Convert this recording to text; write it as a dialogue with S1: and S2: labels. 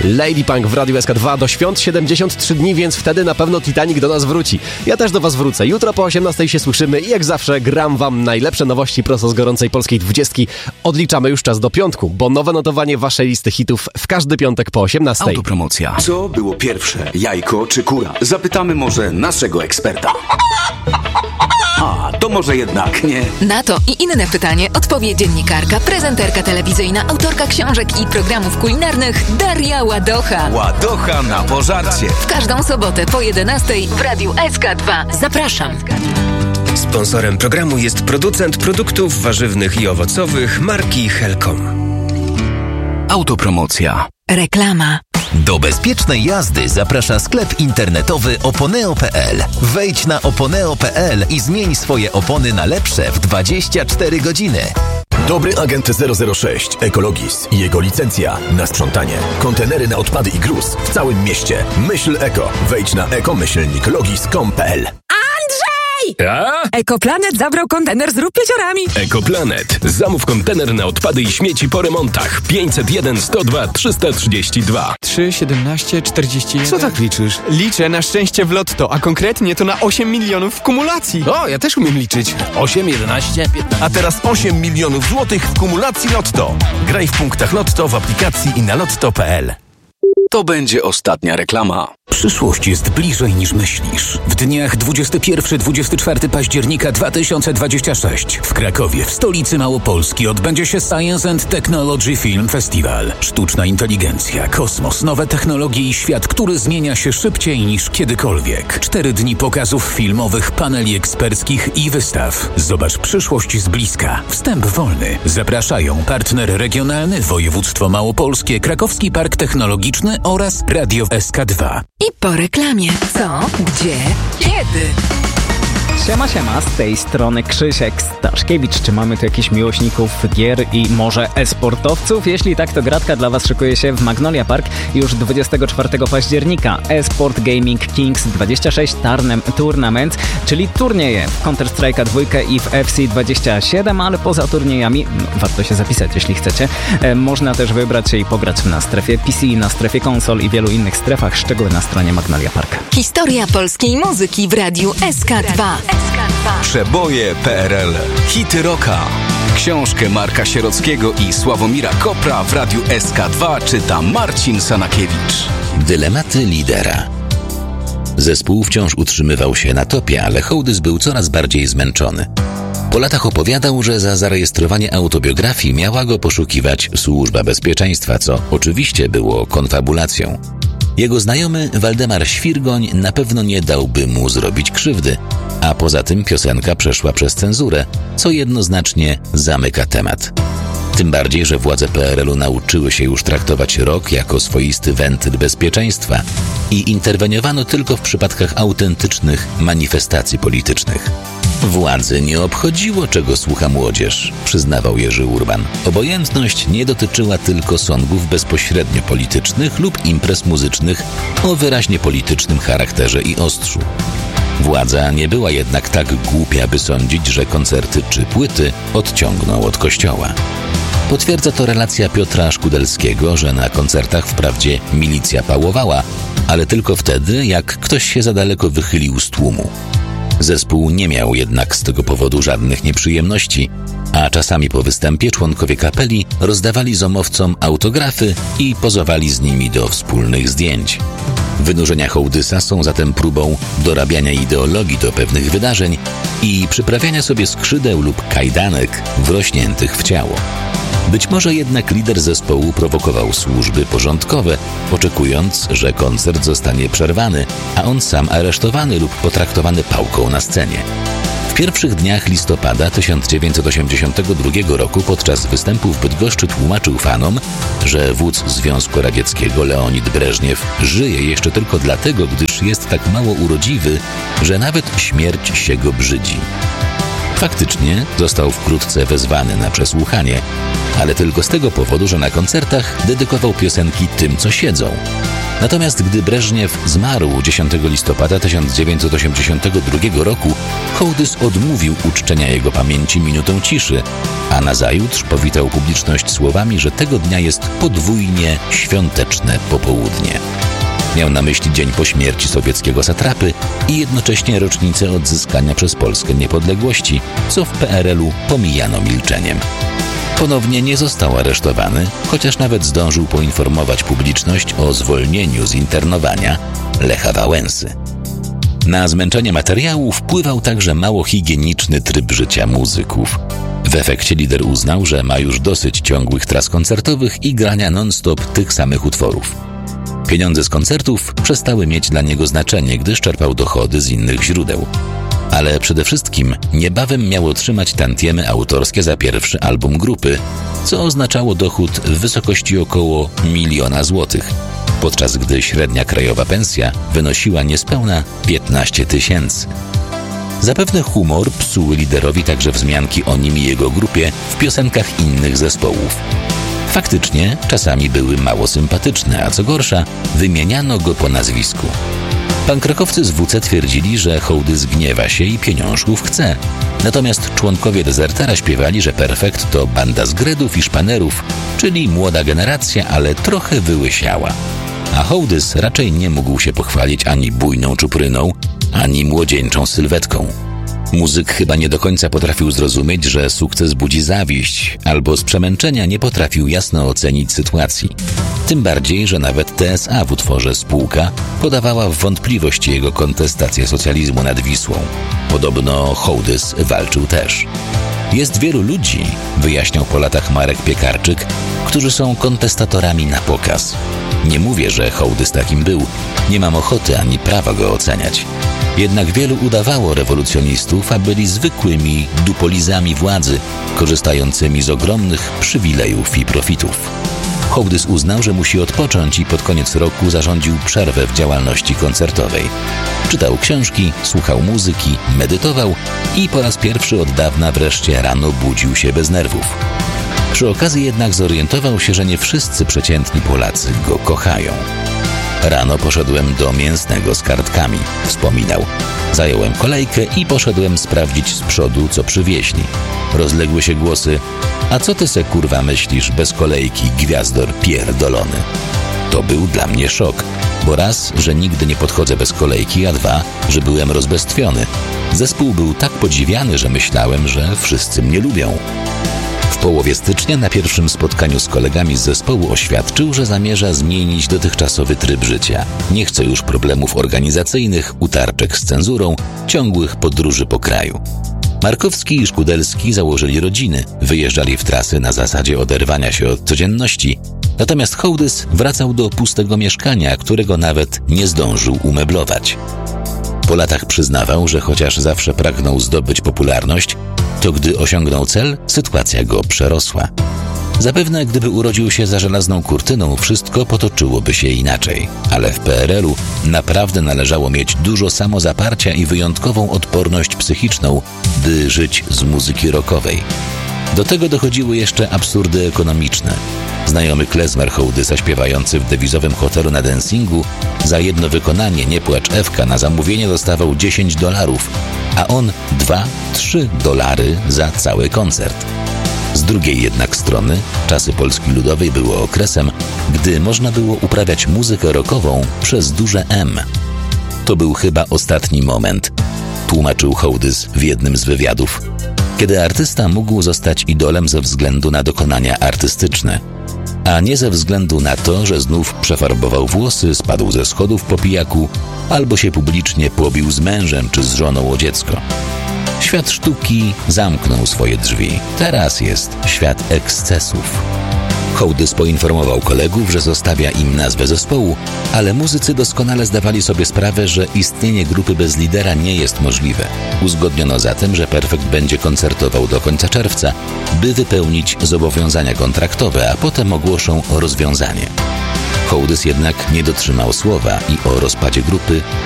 S1: Lady Punk w Radiu SK2 do świąt 73 dni, więc wtedy na pewno Titanic do nas wróci. Ja też do was wrócę. Jutro po 18 się słyszymy i jak zawsze gram wam najlepsze nowości prosto z gorącej polskiej 20. Odliczamy już czas do piątku, bo nowe notowanie waszej listy hitów w każdy piątek po 18.
S2: Autopromocja.
S3: Co było pierwsze, jajko czy kura? Zapytamy może naszego eksperta. A, to może jednak nie.
S4: Na to i inne pytanie odpowie dziennikarka, prezenterka telewizyjna, autorka książek i programów kulinarnych Daria Ładocha.
S2: Ładocha na pożarcie.
S4: W każdą sobotę po 11 w Radiu SK2. Zapraszam.
S5: Sponsorem programu jest producent produktów warzywnych i owocowych marki Helcom.
S2: Autopromocja.
S4: Reklama.
S6: Do bezpiecznej jazdy zaprasza sklep internetowy oponeo.pl. Wejdź na oponeo.pl i zmień swoje opony na lepsze w 24 godziny.
S7: Dobry agent 006 Ekologis i jego licencja na sprzątanie. Kontenery na odpady i gruz w całym mieście. Myśl eko. Wejdź na eko-logis.com.pl.
S8: Ja?
S9: Ekoplanet zabrał kontener z rób jeziorami.
S8: Ekoplanet. Zamów kontener na odpady i śmieci po remontach. 501 102 332.
S10: 3, 17, 41.
S2: Co tak liczysz?
S10: Liczę na szczęście w lotto, a konkretnie to na 8 milionów w kumulacji.
S2: O, ja też umiem liczyć. 8, 11, 15.
S7: A teraz 8 milionów złotych w kumulacji Lotto. Graj w punktach Lotto w aplikacji i na lotto.pl.
S3: To będzie ostatnia reklama.
S2: Przyszłość jest bliżej niż myślisz. W dniach 21-24 października 2026 w Krakowie, w stolicy Małopolski, odbędzie się Science and Technology Film Festival. Sztuczna inteligencja, kosmos, nowe technologie i świat, który zmienia się szybciej niż kiedykolwiek. 4 dni pokazów filmowych, paneli eksperckich i wystaw. Zobacz przyszłość z bliska. Wstęp wolny. Zapraszają partner regionalny, województwo małopolskie, Krakowski Park Technologiczny oraz Radio SK2.
S4: I po reklamie. Co? Gdzie? Kiedy?
S11: Siema, z tej strony Krzysiek Staszkiewicz. Czy mamy tu jakichś miłośników gier i może e-sportowców? Jeśli tak, to gratka dla was szykuje się w Magnolia Park już 24 października. eSport Gaming Kings 26 Tournament, czyli turnieje w Counter-Strike'a 2 i w FC27, ale poza turniejami, warto się zapisać, jeśli chcecie. Można też wybrać się i pograć na strefie PC, na strefie konsol i wielu innych strefach. Szczegóły na stronie Magnolia Park.
S4: Historia polskiej muzyki w Radiu SK2.
S3: Przeboje PRL. Hity rocka. Książkę Marka Sierockiego i Sławomira Kopra w Radiu SK2 czyta Marcin Sanakiewicz.
S6: Dylematy lidera. Zespół wciąż utrzymywał się na topie, ale Hołdys był coraz bardziej zmęczony. Po latach opowiadał, że za zarejestrowanie autobiografii miała go poszukiwać Służba Bezpieczeństwa, co oczywiście było konfabulacją. Jego znajomy Waldemar Świrgoń na pewno nie dałby mu zrobić krzywdy, a poza tym piosenka przeszła przez cenzurę, co jednoznacznie zamyka temat. Tym bardziej, że władze PRL-u nauczyły się już traktować rock jako swoisty wentyl bezpieczeństwa i interweniowano tylko w przypadkach autentycznych manifestacji politycznych. Władzy nie obchodziło, czego słucha młodzież, przyznawał Jerzy Urban. Obojętność nie dotyczyła tylko songów bezpośrednio politycznych lub imprez muzycznych o wyraźnie politycznym charakterze i ostrzu. Władza nie była jednak tak głupia, by sądzić, że koncerty czy płyty odciągną od kościoła. Potwierdza to relacja Piotra Szkudelskiego, że na koncertach wprawdzie milicja pałowała, ale tylko wtedy, jak ktoś się za daleko wychylił z tłumu. Zespół nie miał jednak z tego powodu żadnych nieprzyjemności, a czasami po występie członkowie kapeli rozdawali zomowcom autografy i pozowali z nimi do wspólnych zdjęć. Wynurzenia Hołdysa są zatem próbą dorabiania ideologii do pewnych wydarzeń i przyprawiania sobie skrzydeł lub kajdanek wrośniętych w ciało. Być może jednak lider zespołu prowokował służby porządkowe, oczekując, że koncert zostanie przerwany, a on sam aresztowany lub potraktowany pałką na scenie. W pierwszych dniach listopada 1982 roku podczas występu w Bydgoszczy tłumaczył fanom, że wódz Związku Radzieckiego Leonid Breżniew żyje jeszcze tylko dlatego, gdyż jest tak mało urodziwy, że nawet śmierć się go brzydzi. Faktycznie został wkrótce wezwany na przesłuchanie, ale tylko z tego powodu, że na koncertach dedykował piosenki tym, co siedzą. Natomiast gdy Breżniew zmarł 10 listopada 1982 roku, Hołdys odmówił uczczenia jego pamięci minutą ciszy, a nazajutrz powitał publiczność słowami, że tego dnia jest podwójnie świąteczne popołudnie. Miał na myśli dzień po śmierci sowieckiego satrapy i jednocześnie rocznicę odzyskania przez Polskę niepodległości, co w PRL-u pomijano milczeniem. Ponownie nie został aresztowany, chociaż nawet zdążył poinformować publiczność o zwolnieniu z internowania Lecha Wałęsy. Na zmęczenie materiału wpływał także mało higieniczny tryb życia muzyków. W efekcie lider uznał, że ma już dosyć ciągłych tras koncertowych i grania non-stop tych samych utworów. Pieniądze z koncertów przestały mieć dla niego znaczenie, gdyż czerpał dochody z innych źródeł. Ale przede wszystkim niebawem miał otrzymać tantiemy autorskie za pierwszy album grupy, co oznaczało dochód w wysokości około 1 000 000 złotych, podczas gdy średnia krajowa pensja wynosiła niespełna 15 000. Zapewne humor psuły liderowi także wzmianki o nim i jego grupie w piosenkach innych zespołów. Faktycznie czasami były mało sympatyczne, a co gorsza, wymieniano go po nazwisku. Pankrakowcy z WC twierdzili, że Hołdys gniewa się i pieniążków chce. Natomiast członkowie Dezertera śpiewali, że Perfekt to banda zgredów i szpanerów, czyli młoda generacja, ale trochę wyłysiała. A Hołdys raczej nie mógł się pochwalić ani bujną czupryną, ani młodzieńczą sylwetką. Muzyk chyba nie do końca potrafił zrozumieć, że sukces budzi zawiść, albo z przemęczenia nie potrafił jasno ocenić sytuacji. Tym bardziej, że nawet TSA w utworze Spółka podawała w wątpliwość jego kontestację socjalizmu nad Wisłą. Podobno Hołdys walczył też. Jest wielu ludzi, wyjaśniał po latach Marek Piekarczyk, którzy są kontestatorami na pokaz. Nie mówię, że Hołdys takim był. Nie mam ochoty ani prawa go oceniać. Jednak wielu udawało rewolucjonistów, a byli zwykłymi dupolizami władzy, korzystającymi z ogromnych przywilejów i profitów. Hołdys uznał, że musi odpocząć i pod koniec roku zarządził przerwę w działalności koncertowej. Czytał książki, słuchał muzyki, medytował i po raz pierwszy od dawna wreszcie rano budził się bez nerwów. Przy okazji jednak zorientował się, że nie wszyscy przeciętni Polacy go kochają. Rano poszedłem do mięsnego z kartkami, wspominał. Zająłem kolejkę i poszedłem sprawdzić z przodu, co przywieźli. Rozległy się głosy: a co ty se kurwa myślisz bez kolejki, gwiazdor pierdolony? To był dla mnie szok, bo raz, że nigdy nie podchodzę bez kolejki, a dwa, że byłem rozbestwiony. Zespół był tak podziwiany, że myślałem, że wszyscy mnie lubią. W połowie stycznia na pierwszym spotkaniu z kolegami z zespołu oświadczył, że zamierza zmienić dotychczasowy tryb życia. Nie chce już problemów organizacyjnych, utarczek z cenzurą, ciągłych podróży po kraju. Markowski i Szkudelski założyli rodziny, wyjeżdżali w trasy na zasadzie oderwania się od codzienności. Natomiast Hołdys wracał do pustego mieszkania, którego nawet nie zdążył umeblować. Po latach przyznawał, że chociaż zawsze pragnął zdobyć popularność, to gdy osiągnął cel, sytuacja go przerosła. Zapewne gdyby urodził się za żelazną kurtyną, wszystko potoczyłoby się inaczej. Ale w PRL-u naprawdę należało mieć dużo samozaparcia i wyjątkową odporność psychiczną, by żyć z muzyki rockowej. Do tego dochodziły jeszcze absurdy ekonomiczne. Znajomy klezmer Hołdysa śpiewający w dewizowym hotelu na Dancingu za jedno wykonanie Nie płacz Ewka na zamówienie dostawał $10, a on $2-3 za cały koncert. Z drugiej jednak strony czasy Polski Ludowej były okresem, gdy można było uprawiać muzykę rockową przez duże M. To był chyba ostatni moment, tłumaczył Hołdys w jednym z wywiadów, kiedy artysta mógł zostać idolem ze względu na dokonania artystyczne, a nie ze względu na to, że znów przefarbował włosy, spadł ze schodów po pijaku albo się publicznie pobił z mężem czy z żoną o dziecko. Świat sztuki zamknął swoje drzwi. Teraz jest świat ekscesów. Hołdys poinformował kolegów, że zostawia im nazwę zespołu, ale muzycy doskonale zdawali sobie sprawę, że istnienie grupy bez lidera nie jest możliwe. Uzgodniono zatem, że Perfekt będzie koncertował do końca czerwca, by wypełnić zobowiązania kontraktowe, a potem ogłoszą rozwiązanie. Hołdys jednak nie dotrzymał słowa i o rozpadzie grupy